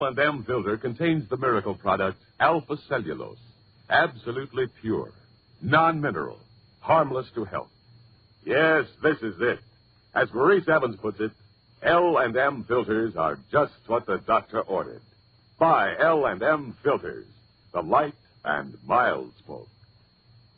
L&M filter contains the miracle product alpha cellulose, absolutely pure, non-mineral, harmless to health. Yes, this is it. As Maurice Evans puts it, L&M filters are just what the doctor ordered. Buy L&M filters, the light and mild smoke.